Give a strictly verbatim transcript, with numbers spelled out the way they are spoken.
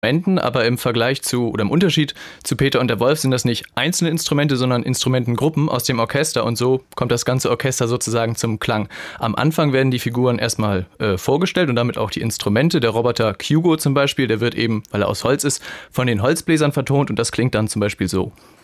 Instrumenten, aber im Vergleich zu oder im Unterschied zu Peter und der Wolf sind das nicht einzelne Instrumente, sondern Instrumentengruppen aus dem Orchester und so kommt das ganze Orchester sozusagen zum Klang. Am Anfang werden die Figuren erstmal äh, vorgestellt und damit auch die Instrumente. Der Roboter Hugo zum Beispiel, der wird eben, weil er aus Holz ist, von den Holzbläsern vertont und das klingt dann zum Beispiel so.